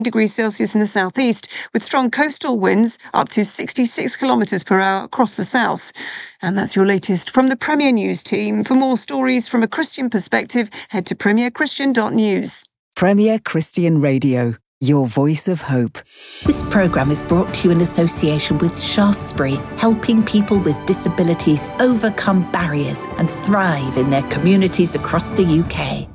degrees Celsius in the southeast, with strong coastal winds up to 66 kilometres per hour across the south. And that's your latest from the Premier News team. For more stories from a Christian perspective, head to premierchristian.news. Premier Christian Radio, your voice of hope. This programme is brought to you in association with Shaftesbury, helping people with disabilities overcome barriers and thrive in their communities across the UK.